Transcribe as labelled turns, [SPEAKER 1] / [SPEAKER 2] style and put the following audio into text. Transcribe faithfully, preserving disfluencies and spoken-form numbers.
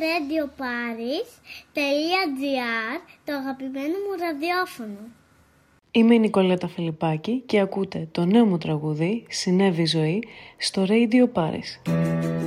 [SPEAKER 1] radio paris τελεία gr, το αγαπημένο μου ραδιόφωνο.
[SPEAKER 2] Είμαι η Νικολέτα Φιλιππάκη και ακούτε το νέο μου τραγούδι «Συνέβη ζωή» στο Radio Paris.